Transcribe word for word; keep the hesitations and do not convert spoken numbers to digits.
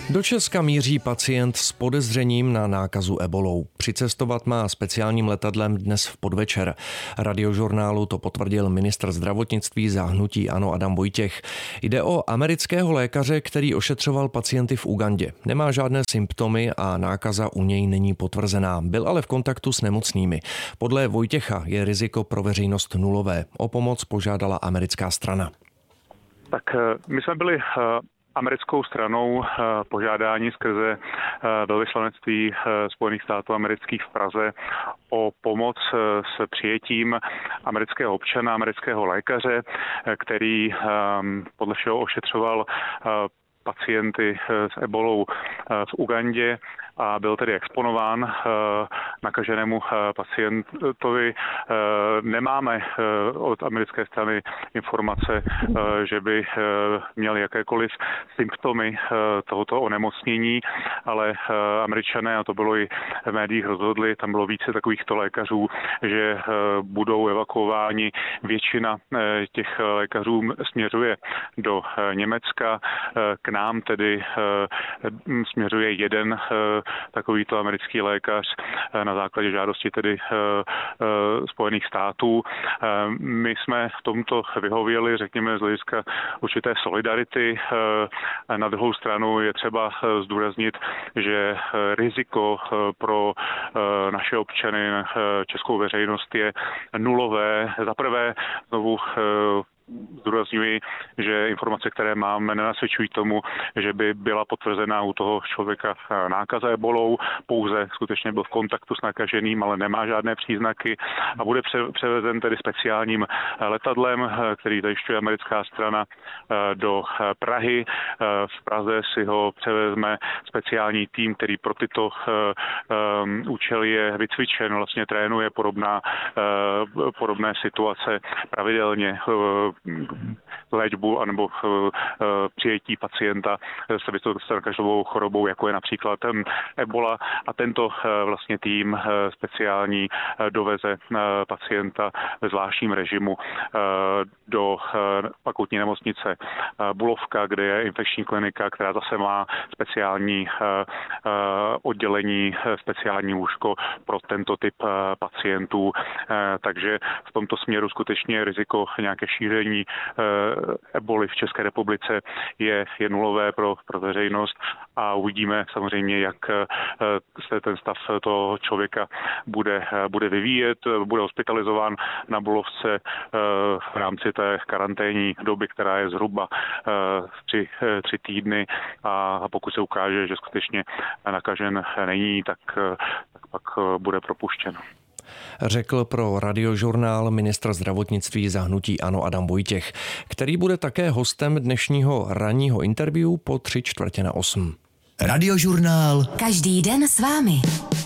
Do Česka míří pacient s podezřením na nákazu ebolou. Přicestovat má speciálním letadlem dnes v podvečer. Radiožurnálu to potvrdil ministr zdravotnictví za hnutí ANO Adam Vojtěch. Jde o amerického lékaře, který ošetřoval pacienty v Ugandě. Nemá žádné symptomy a nákaza u něj není potvrzená. Byl ale v kontaktu s nemocnými. Podle Vojtěcha je riziko pro veřejnost nulové. O pomoc požádala americká strana. Tak my jsme byli americkou stranou požádání skrze velvyslanectví Spojených států amerických v Praze o pomoc s přijetím amerického občana, amerického lékaře, který podle všeho ošetřoval pacienty s ebolou v Ugandě a byl tedy exponován nakaženému pacientovi. Nemáme od americké strany informace, že by měl jakékoliv symptomy tohoto onemocnění, ale Američané, a to bylo i v médiích rozhodli, tam bylo více takovýchto lékařů, že budou evakuováni. Většina těch lékařů směřuje do Německa, k nám tedy směřuje jeden takovýto americký lékař na základě žádosti tedy Spojených států. My jsme v tomto vyhověli, řekněme, z hlediska určité solidarity. Na druhou stranu je třeba zdůraznit, že riziko pro naše občany, českou veřejnost je nulové. Za prvé znovu zdůrazňuji, že informace, které máme, nenasvědčují tomu, že by byla potvrzená u toho člověka nákaza ebolou, pouze skutečně byl v kontaktu s nakaženým, ale nemá žádné příznaky a bude převezen tedy speciálním letadlem, který zajišťuje americká strana do Prahy. V Praze si ho převezme speciální tým, který pro tyto účely je vycvičen, vlastně trénuje podobná, podobné situace pravidelně léčbu anebo uh, přijetí pacienta s vysokou nakažlivou chorobou, jako je například um, ebola, a tento uh, vlastně tým uh, speciální uh, doveze uh, pacienta ve zvláštním režimu uh, do uh, fakultní nemocnice uh, Bulovka, kde je infekční klinika, která zase má speciální uh, uh, oddělení, uh, speciální lůžko pro tento typ uh, pacientů. Uh, takže v tomto směru skutečně riziko nějaké šíření eboli v České republice je, je nulové pro, pro veřejnost a uvidíme samozřejmě, jak se ten stav toho člověka bude, bude vyvíjet. Bude hospitalizován na Bulovce v rámci té karanténní doby, která je zhruba tři, tři týdny, a pokud se ukáže, že skutečně nakažen není, tak, tak pak bude propuštěn. Řekl pro Radiožurnál ministr zdravotnictví za hnutí ANO Adam Vojtěch, který bude také hostem dnešního ranního interview po tři čtvrtě na osm. Radiožurnál. Každý den s vámi.